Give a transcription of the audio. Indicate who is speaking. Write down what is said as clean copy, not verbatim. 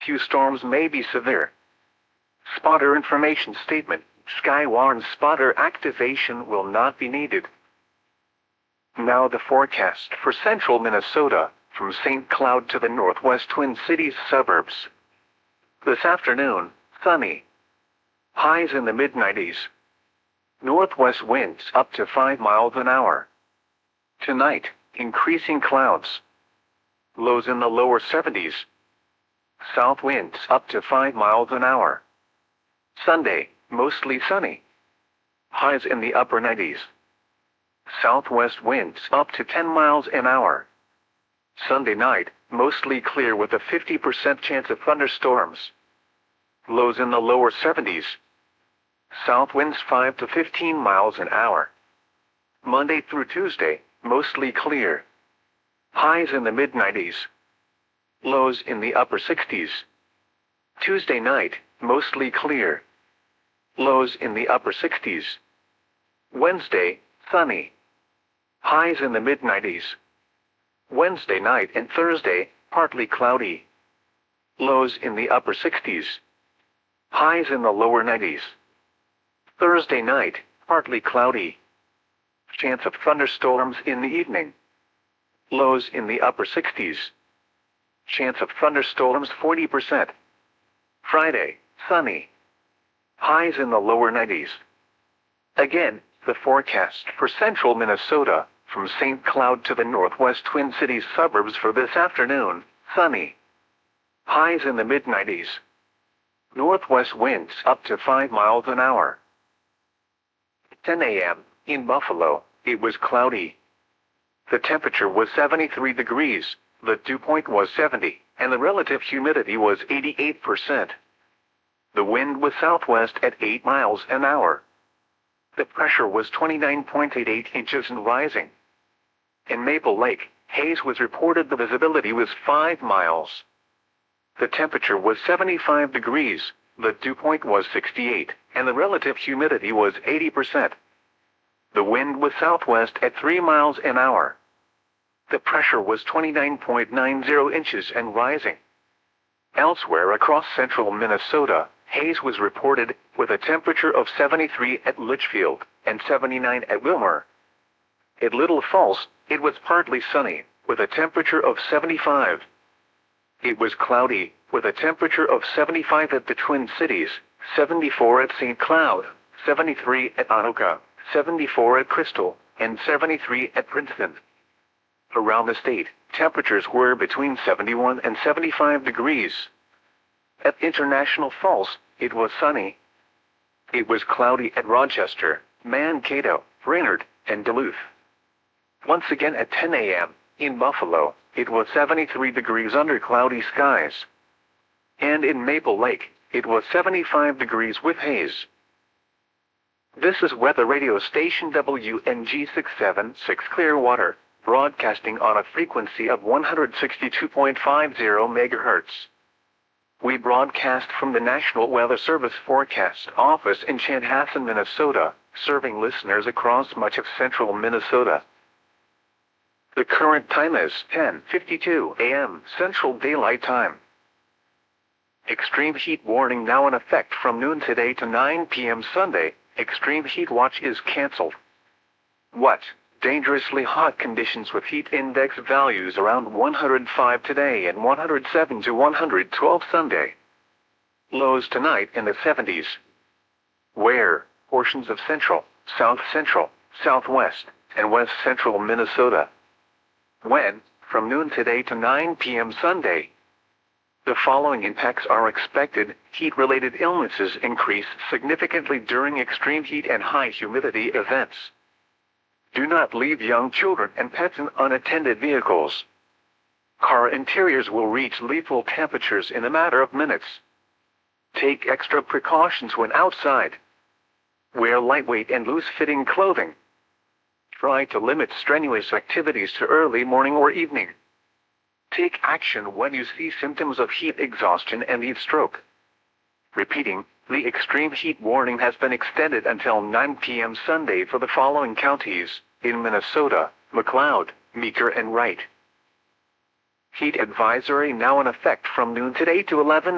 Speaker 1: few storms may be severe. Spotter information statement. Skywarn spotter activation will not be needed. Now the forecast for central Minnesota, from St. Cloud to the northwest Twin Cities suburbs. This afternoon, sunny. Highs in the mid-90s. Northwest winds up to 5 miles an hour. Tonight, increasing clouds. Lows in the lower 70s. South winds up to 5 miles an hour. Sunday, mostly sunny. Highs in the upper 90s. Southwest winds up to 10 miles an hour. Sunday night, mostly clear with a 50% chance of thunderstorms. Lows in the lower 70s. South winds 5 to 15 miles an hour. Monday through Tuesday, mostly clear. Highs in the mid-90s. Lows in the upper 60s. Tuesday night, mostly clear. Lows in the upper 60s. Wednesday, sunny. Highs in the mid-90s. Wednesday night and Thursday, partly cloudy. Lows in the upper 60s. Highs in the lower 90s. Thursday night, partly cloudy. Chance of thunderstorms in the evening. Lows in the upper 60s. Chance of thunderstorms 40%. Friday, sunny. Highs in the lower 90s. Again, the forecast for central Minnesota, from St. Cloud to the northwest Twin Cities suburbs for this afternoon, sunny. Highs in the mid-90s. Northwest winds up to 5 miles an hour. 10 a.m. in Buffalo, it was cloudy. The temperature was 73 degrees, the dew point was 70, and the relative humidity was 88%. The wind was southwest at 8 miles an hour. The pressure was 29.88 inches and rising. In Maple Lake, haze was reported. The visibility was 5 miles. The temperature was 75 degrees, the dew point was 68, and the relative humidity was 80%. The wind was southwest at 3 miles an hour. The pressure was 29.90 inches and rising. Elsewhere across central Minnesota, haze was reported, with a temperature of 73 at Litchfield and 79 at Wilmer. At Little Falls, it was partly sunny, with a temperature of 75. It was cloudy, with a temperature of 75 at the Twin Cities, 74 at St. Cloud, 73 at Anoka, 74 at Crystal, and 73 at Princeton. Around the state, temperatures were between 71 and 75 degrees. At International Falls, it was sunny. It was cloudy at Rochester, Mankato, Brainerd, and Duluth. Once again at 10 a.m., in Buffalo, it was 73 degrees under cloudy skies. And in Maple Lake, it was 75 degrees with haze. This is weather radio station WNG 676 Clearwater, broadcasting on a frequency of 162.50 MHz. We broadcast from the National Weather Service Forecast Office in Chanhassen, Minnesota, serving listeners across much of central Minnesota. The current time is 10:52 a.m. Central Daylight Time. Extreme heat warning now in effect from noon today to 9 p.m. Sunday. Extreme heat watch is canceled. What? Dangerously hot conditions with heat index values around 105 today and 107 to 112 Sunday. Lows tonight in the 70s. Where? Portions of central, south central, southwest, and west central Minnesota. When? From noon today to 9 p.m. Sunday. The following impacts are expected. Heat-related illnesses increase significantly during extreme heat and high humidity events. Do not leave young children and pets in unattended vehicles. Car interiors will reach lethal temperatures in a matter of minutes. Take extra precautions when outside. Wear lightweight and loose-fitting clothing. Try to limit strenuous activities to early morning or evening. Take action when you see symptoms of heat exhaustion and heat stroke. Repeating, the extreme heat warning has been extended until 9 p.m. Sunday for the following counties, in Minnesota: McLeod, Meeker, and Wright. Heat advisory now in effect from noon today to 11